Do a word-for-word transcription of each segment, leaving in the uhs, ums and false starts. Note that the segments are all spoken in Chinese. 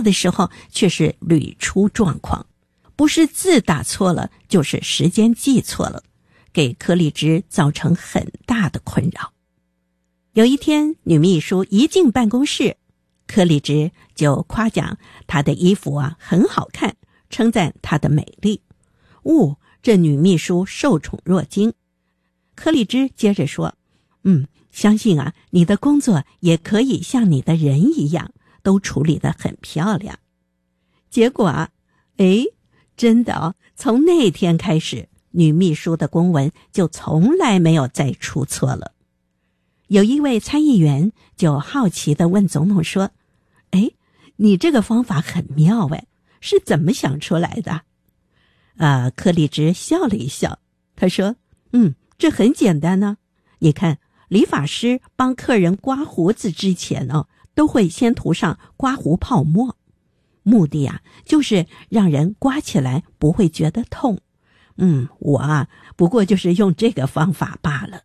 的时候却是屡出状况，不是字打错了，就是时间记错了，给柯立芝造成很大的困扰。有一天，女秘书一进办公室，柯立芝就夸奖她的衣服啊很好看，称赞她的美丽。哦，这女秘书受宠若惊。柯立芝接着说，嗯，相信啊，你的工作也可以像你的人一样，都处理得很漂亮。结果啊，诶，真的哦，从那天开始，女秘书的公文就从来没有再出错了。有一位参议员就好奇地问总统说，诶，你这个方法很妙诶，是怎么想出来的？啊，柯立芝笑了一笑，他说，嗯，这很简单呢。你看，理发师帮客人刮胡子之前哦，都会先涂上刮胡泡沫，目的啊，就是让人刮起来不会觉得痛。嗯，我啊，不过就是用这个方法罢了。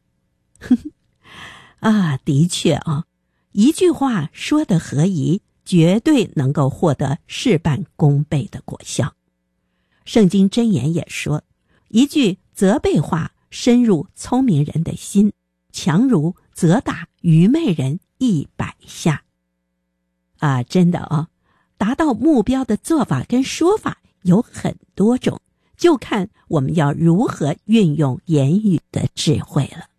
啊，的确啊，一句话说得合宜，绝对能够获得事半功倍的果效。圣经箴言也说，一句责备话深入聪明人的心，强如责打愚昧人一百下。啊，真的哦，达到目标的做法跟说法有很多种，就看我们要如何运用言语的智慧了。